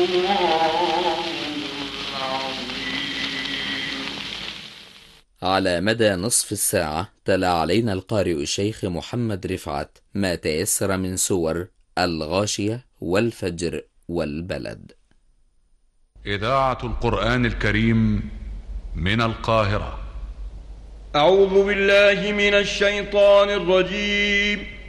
على مدى نصف الساعة تلا علينا القارئ الشيخ محمد رفعت ما تيسر من سور الغاشية والفجر والبلد. إذاعة القرآن الكريم من القاهرة. أعوذ بالله من الشيطان الرجيم.